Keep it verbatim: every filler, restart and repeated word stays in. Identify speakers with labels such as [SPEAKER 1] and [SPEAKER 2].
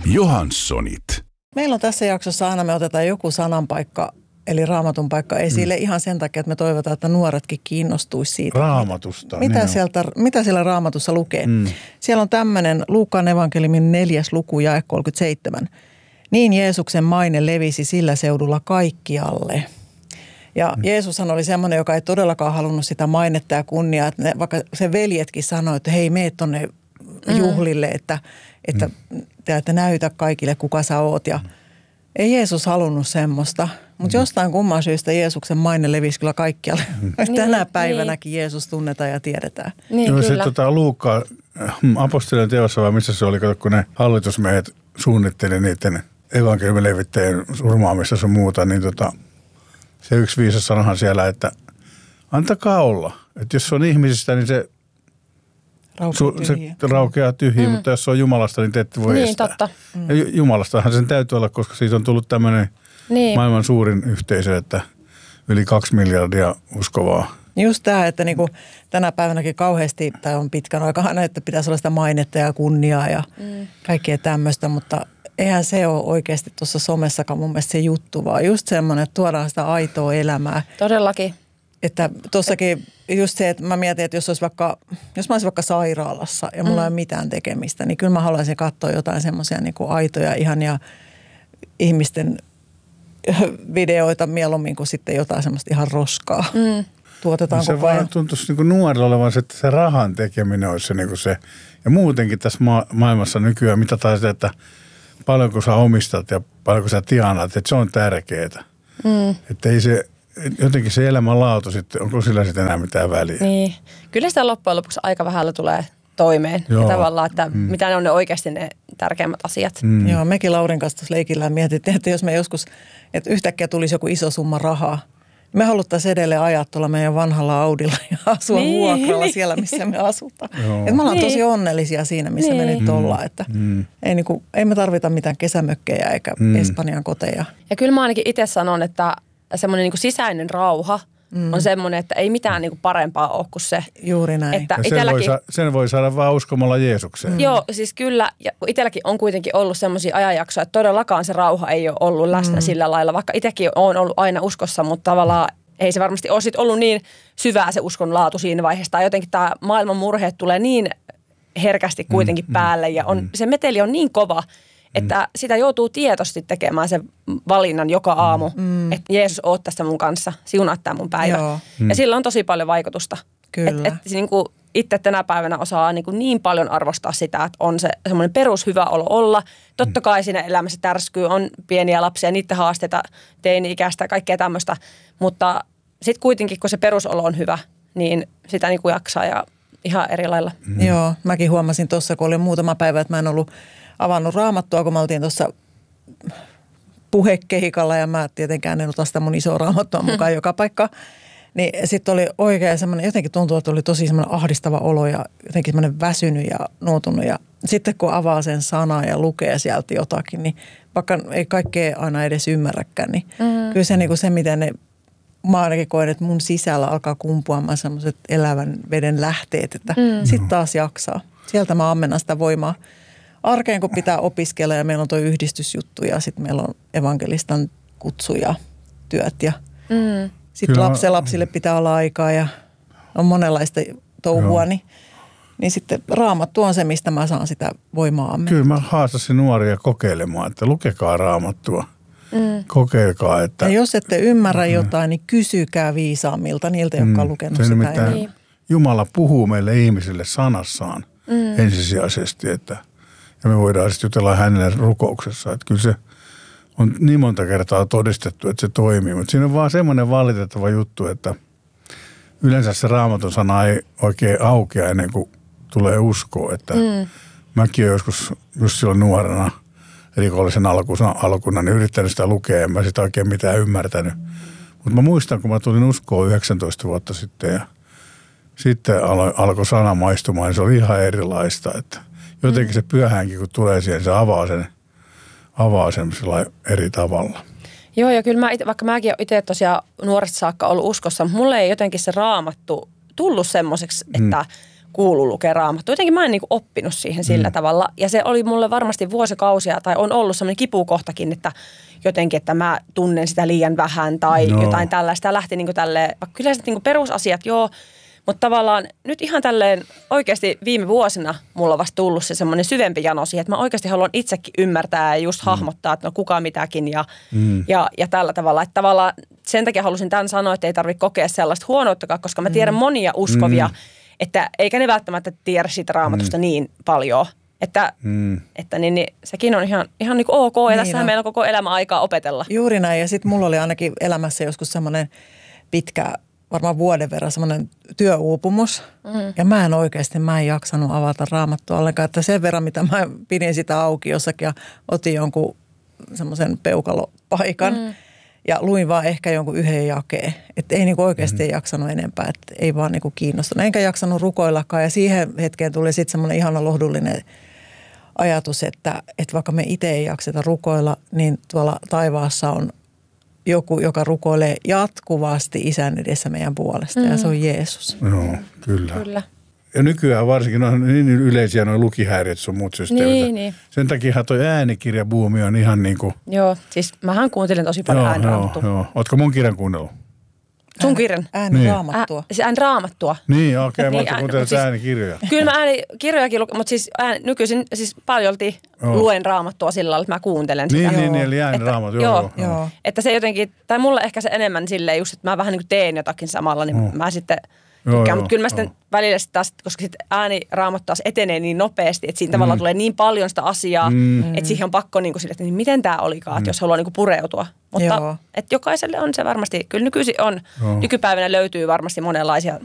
[SPEAKER 1] Johanssonit.
[SPEAKER 2] Meillä on tässä jaksossa aina, me otetaan joku sananpaikka, eli raamatun paikka esille mm. ihan sen takia, että me toivotaan, että nuoretkin kiinnostuisi siitä.
[SPEAKER 3] Raamatusta.
[SPEAKER 2] Mitä,
[SPEAKER 3] niin
[SPEAKER 2] sieltä, mitä siellä raamatussa lukee? Mm. Siellä on tämmöinen Luukkaan evankeliumin neljäs luku, jae kolmekymmentäseitsemän. Niin Jeesuksen maine levisi sillä seudulla kaikkialle. Ja mm. Jeesushan oli semmoinen, joka ei todellakaan halunnut sitä mainetta ja kunniaa, että ne, vaikka se veljetkin sanoi, että hei, mene tonne mm. juhlille, että, että, mm. te, että näytä kaikille, kuka sä oot. Ja ei Jeesus halunnut semmoista, mutta mm. jostain kumman syystä Jeesuksen maine levisi kyllä kaikkialle. Mm. Tänä niin, päivänäkin niin. Jeesus tunnetaan ja tiedetään.
[SPEAKER 3] Niin, no, se tota, Luukka, apostolien teossa vai missä se oli, kun ne hallitusmiehet suunnitteli niiden evankeliumilevittäjien surmaamista ja muuta, niin tota, se yksi viisas sanahan siellä, että antakaa olla. Että jos se on ihmisistä, niin se
[SPEAKER 2] raukeaa tyhjiä,
[SPEAKER 3] se raukeaa tyhjiä mm. mutta jos se on Jumalasta, niin te ette voi
[SPEAKER 4] niin,
[SPEAKER 3] estää.
[SPEAKER 4] Totta.
[SPEAKER 3] Mm. Ja Jumalastahan sen täytyy olla, koska siitä on tullut tämmöinen niin. maailman suurin yhteisö, että yli kaksi miljardia uskovaa.
[SPEAKER 2] Just tämä, että niinku tänä päivänäkin kauheasti, tai on pitkän aikaa, että pitäisi olla sitä mainetta ja kunniaa ja mm. kaikkea tämmöistä, mutta eihän se ole oikeasti tuossa somessakaan mun mielestä se juttu, vaan just semmoinen, että tuodaan sitä aitoa elämää.
[SPEAKER 4] Todellakin.
[SPEAKER 2] Että tuossakin just se, että mä mietin, että jos, olisi vaikka, jos mä olisin vaikka sairaalassa ja mulla mm. ei ole mitään tekemistä, niin kyllä mä haluaisin katsoa jotain semmoisia niin kuin aitoja, ihania ihmisten videoita mieluummin kuin sitten jotain semmoista ihan roskaa. Mm. Tuotetaan
[SPEAKER 3] no se
[SPEAKER 2] koko ajan.
[SPEAKER 3] vaan tuntuisi niin kuin nuorilla olevan se, että se rahan tekeminen olisi se, niin kuin se. Ja muutenkin tässä ma- maailmassa nykyään mitataan sitä, että paljonko sä omistat ja paljonko sä tienaat, että se on tärkeää. Mm. Että ei se, jotenkin se elämänlaatu sitten, onko sillä sitten enää mitään väliä?
[SPEAKER 4] Niin. Kyllä sitä loppujen lopuksi aika vähällä tulee toimeen. Joo. Ja tavallaan, että mm. mitä ne on ne oikeasti ne tärkeimmät asiat.
[SPEAKER 2] Mm. Joo, mekin Laurin kanssa tuossa leikillään mietittiin, että jos me joskus, että yhtäkkiä tulisi joku iso summa rahaa, me haluttaisiin edelleen ajaa tuolla meidän vanhalla Audilla ja asua niin, vuokralla niin. siellä, missä me asutaan. Että me ollaan niin. tosi onnellisia siinä, missä niin. me nyt ollaan. Että mm. ei, niin kuin, ei me tarvita mitään kesämökkejä eikä mm. Espanjan koteja.
[SPEAKER 4] Ja kyllä mä ainakin itse sanon, että semmoinen niin kuin sisäinen rauha mm. on semmoinen, että ei mitään niin kuin parempaa ole kuin se.
[SPEAKER 2] Juuri näin.
[SPEAKER 4] Että
[SPEAKER 3] sen,
[SPEAKER 4] itelläkin,
[SPEAKER 3] voi sa- sen voi saada vaan uskomalla Jeesukseen.
[SPEAKER 4] Mm. Joo, siis kyllä. Ja itselläkin on kuitenkin ollut semmoisia ajanjaksoja, että todellakaan se rauha ei ole ollut läsnä mm. sillä lailla. Vaikka itsekin olen ollut aina uskossa, mutta tavallaan ei se varmasti ole sit ollut niin syvää se uskon laatu siinä vaiheessa. Tai jotenkin tämä maailman murheet tulee niin herkästi kuitenkin mm, päälle ja on, mm. se meteli on niin kova, että mm. sitä joutuu tietoisesti tekemään sen valinnan joka aamu. Mm. Että Jeesus, oot tässä mun kanssa, siunaa tämä mun päivä. Mm. Ja sillä on tosi paljon vaikutusta. Kyllä. Että et, niin itse tänä päivänä osaa niin, niin paljon arvostaa sitä, että on se semmoinen perushyvä olo olla. Totta kai siinä elämässä tärskyy, on pieniä lapsia, niiden haasteita, teini-ikäistä ja kaikkea tämmöistä. Mutta sitten kuitenkin, kun se perusolo on hyvä, niin sitä niin kuin jaksaa ja ihan eri lailla.
[SPEAKER 2] Mm. Joo, mäkin huomasin tuossa, kun oli muutama päivä, että mä en ollut avannut raamattua, kun me oltiin tuossa puhekehikalla ja mä tietenkään en ota sitä mun isoa raamattua mukaan joka paikka. Niin sitten oli oikein semmoinen, jotenkin tuntuu, että oli tosi semmoinen ahdistava olo ja jotenkin semmoinen väsynyt ja nuotunut. Ja sitten kun avaa sen sanaa ja lukee sieltä jotakin, niin vaikka ei kaikkea aina edes ymmärräkään, niin mm. kyllä se, niin kuin se miten ne, mä ainakin koen, että mun sisällä alkaa kumpuamaan semmoiset elävän veden lähteet, että mm. sitten taas jaksaa. Sieltä mä ammennan sitä voimaa arkeen, kun pitää opiskella ja meillä on tuo yhdistysjuttu ja sitten meillä on evankelistan kutsu ja työt ja mm. sitten lapsen lapsille pitää olla aikaa ja on monenlaista touhua, niin, niin sitten Raamattu on se, mistä mä saan sitä voimaa.
[SPEAKER 3] Kyllä mä haastasin nuoria kokeilemaan, että lukekaa Raamattua. Mm. Kokeilkaa, että...
[SPEAKER 2] Ja jos ette ymmärrä jotain, niin kysykää viisaammilta niiltä, jotka on lukenut
[SPEAKER 3] mm.
[SPEAKER 2] sitä.
[SPEAKER 3] Niin. Jumala puhuu meille ihmisille sanassaan mm. ensisijaisesti, että ja me voidaan sitten jutella hänelle rukouksessa, että kyllä se on niin monta kertaa todistettu, että se toimii, mutta siinä on vaan semmoinen valitettava juttu, että yleensä se Raamatun sana ei oikein aukea ennen kuin tulee uskoa, että mm. mäkin olen joskus just silloin nuorena rikollisen alkuna, alkuna niin yrittänyt sitä lukea, en mä sitä oikein mitään ymmärtänyt. Mutta mä muistan, kun mä tulin uskoon yhdeksäntoista vuotta sitten ja sitten alo, alkoi sana maistumaan, niin se oli ihan erilaista, että jotenkin se pyhänkin, kun tulee siihen, se avaa sen, avaa sen eri tavalla.
[SPEAKER 4] Joo, ja kyllä mä ite, vaikka mäkin olen itse tosiaan nuoresta saakka ollut uskossa, mutta mulle ei jotenkin se Raamattu tullut semmoiseksi, että mm. kuulu lukea raamattua. Jotenkin mä en niin kuin oppinut siihen sillä mm. tavalla. Ja se oli mulle varmasti vuosikausia, tai on ollut semmoinen kipukohtakin, että jotenkin, että mä tunnen sitä liian vähän tai no. jotain tällaista. Lähti niin kuin tälleen, kyllä se niin kuin perusasiat, joo. Mutta tavallaan nyt ihan tälleen oikeasti viime vuosina mulla on vasta tullut se semmoinen syvempi jano siihen, että mä oikeasti haluan itsekin ymmärtää ja just mm. hahmottaa, että no kuka mitäkin ja, mm. ja, ja tällä tavalla. Että tavallaan sen takia halusin tämän sanoa, että ei tarvitse kokea sellaista huonouttakaan, koska mä tiedän mm. monia uskovia, mm. että eikä ne välttämättä tiedä siitä raamatusta mm. niin paljon. Että, mm. että niin, niin, sekin on ihan, ihan niin kuin ok ja niin tässähän on. Meillä on koko elämä aikaa opetella.
[SPEAKER 2] Juuri näin ja sitten mulla oli ainakin elämässä joskus semmoinen pitkä, varmaan vuoden verran semmoinen työuupumus. Mm. Ja mä en oikeasti, mä en jaksanut avata raamattua ollenkaan. Että sen verran, mitä mä pidin sitä auki jossakin ja otin jonkun semmoisen peukalopaikan. Mm. Ja luin vaan ehkä jonkun yhden jakeen. Että ei niinku oikeasti mm. jaksanut enempää, että ei vaan niinku kiinnostunut. Enkä jaksanut rukoillakaan ja siihen hetkeen tuli sitten semmoinen ihana lohdullinen ajatus, että, että vaikka me itse ei jakseta rukoilla, niin tuolla taivaassa on joku, joka rukoilee jatkuvasti Isän edessä meidän puolesta mm. ja se on Jeesus.
[SPEAKER 3] Joo, kyllä.
[SPEAKER 4] Kyllä.
[SPEAKER 3] Ja nykyään varsinkin on niin yleisiä nuo lukihäiriöt sun muut systeemit.
[SPEAKER 4] Niin, niin.
[SPEAKER 3] Sen takia toi äänikirjabuumi on ihan niin kuin...
[SPEAKER 4] Joo, siis mähän kuuntelin tosi paljon ääniraamattua.
[SPEAKER 3] Joo, joo. Ootko mun kirjan kuunnellut?
[SPEAKER 4] Sun kirjan?
[SPEAKER 2] Ääniraamattua.
[SPEAKER 4] Ä, se ääniraamattua.
[SPEAKER 3] Niin, okei. Okay,
[SPEAKER 4] niin,
[SPEAKER 3] mä kuuntelet siis, äänikirjoja.
[SPEAKER 4] Kyllä mä äänikirjojakin, mutta siis ään, nykyisin siis paljolti joo. luen raamattua sillä lailla, että mä kuuntelen sitä.
[SPEAKER 3] Niin, niin, niin eli ääniraamattua.
[SPEAKER 4] Joo,
[SPEAKER 3] joo,
[SPEAKER 4] joo. joo. Että se jotenkin, tai mulle ehkä se enemmän silleen just, että mä vähän niin kuin teen jotakin samalla, niin oh. mä sitten... Tykkään, mutta kyllä mä sitten oh. välillä sit taas, koska sitten ääniraamattu taas etenee niin nopeasti, että siinä mm. tavallaan tulee niin paljon sitä asiaa, mm. että siihen on pakko niin kuin sille, että niin miten tämä olikaan, mm. jos haluaa niin kuin pureutua. Mutta että jokaiselle on se varmasti, kyllä nykyisin on, oh. nykypäivänä löytyy varmasti monenlaisia